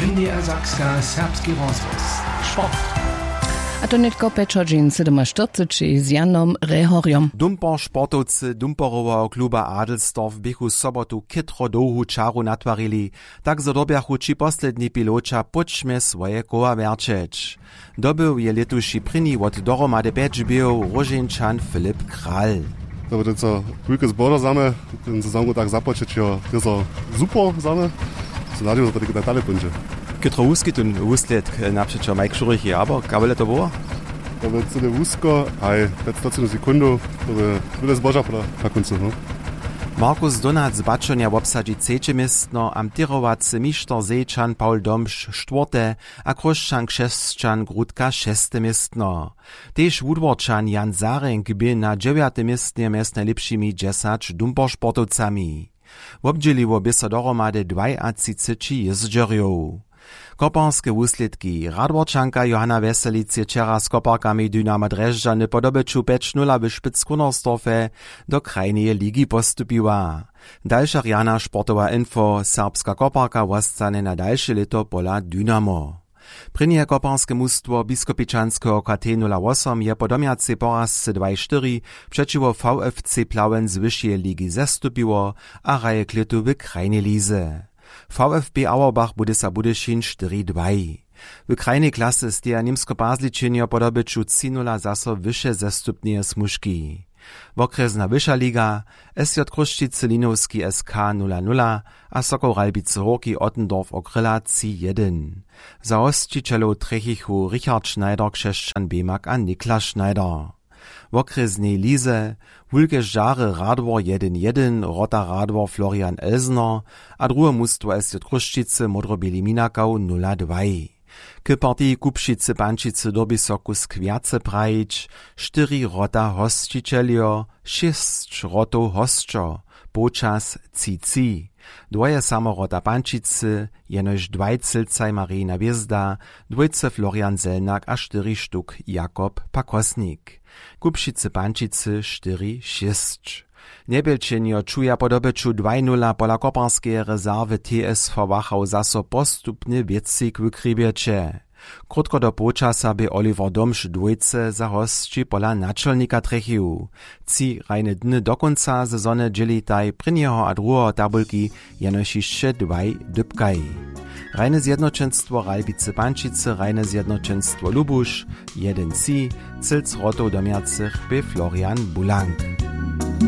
MDR Sakska serbski rozhlas. Sport. A to netko Pečožin 47 z Janom Rehorjom. Dumper sportovci Dumperowa kluba Adelsdorf bychu sobotu kytro dlouhú čaru natvarili, tak zo dobjachu či poslední piloča počme svoje koła verčeč. Dobył je letuši prini od dohromady 5 bijov Roženčan Filip Kral. To bude co wielkie zbory zame, ten sezon tak započeć, jo, to jest super zame, so nadzieję, że to tak dalej będzie. Kytro uskitun uslet napřečo Mike Šurich je, aber kabele to było? To bude cyle úzko, aj 15 sekundu, to bude zboža na koncu. No? Markus Donac z Bačonia obsadzi 3. miestno, amtirovacy mister Zejčan Paul Domš 4. a Kroščan Kšesčan Grudka 6. miestno. Tež Wudworčan Jan Zarenk by na 9. miestnie mest najlepšími 10 dumpersportovcami. Obdźěliło by so dohromady 32 jezdźerjów. Koparske wusledki. Radworčanka Johanna Veselic je wczera z koparkami Dynama Drežďany po dobeču 5-0 w Špic-Kunorsdorfe do krajnej ligi postupiła. Dalsza rjana sportowa info. Serbska koparka wostane na dalsze leto pola Dynamo. Prynie koparske mustwo Biskopičanského KT 08 je po domiacej porazce 2-4 przeciwo VFC Plauen z wyższej ligi zestupiło, a raje kletu w krajnej lize. VfB Auerbach bude sa Budyšin 4-2. W krajnej klasy steja Nimsko-Pazličenjo po dobyču 3-0 zaso wyższe zestupnie smuški. Okresna wyższa liga, SJ Kruščice Linovski SK 0-0, a Sokol Ralbice Horki Ottendorf Okryla 3-1. Za hosticielov Trechichu Richard Schneider, Kšesčan Bemak a Niklas Schneider. W okresnej lize Wulke Żary Radwor 1-1, Rota Radwor Florian Elsner, a drugie mustwo SJ Kruščice Modrobieli Minakau 0-2. K partii Kupšice Pančice dobi soku skwiace prajić, 4 Rota hosticielio, 6 Rotov hostčo, počas cici. Dwoje samo Rota Pančice, jenož 2 Cilcaj Marina Wiezda, 2 Florian Zelnak a 4 sztuk Jakob Pakosnik. Kupšice Pančice 4-6. Nebelčenjo čuja po dobeču 2-0 pola koparskeje rezerwy TSV Wachau zaso postupny wiecik wykrybiecze. Krótko do počasa by Oliver Domš dwójce za hostči pola naczelnika Trechiu. Ci rajne dny do konca sezony dzielitaj prvního a druhého tabulki jenož ještě 2 dybkaj. Rajne zjednočenstvo Ralbice Pančice, rajne zjednočenstvo Lubuš, 1 ci, Cilc Rotov domiacych by Florian Bulank.